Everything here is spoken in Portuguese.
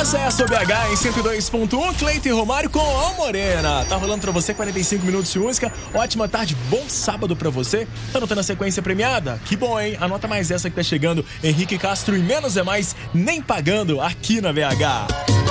Acesso BH em 102.1, Cleiton e Romário com a Morena. Tá rolando pra você 45 minutos de música. Ótima tarde, bom sábado pra você. Tá anotando a sequência premiada? Que bom, hein? Anota mais essa que tá chegando. Henrique Castro e Menos é Mais, nem pagando aqui na BH.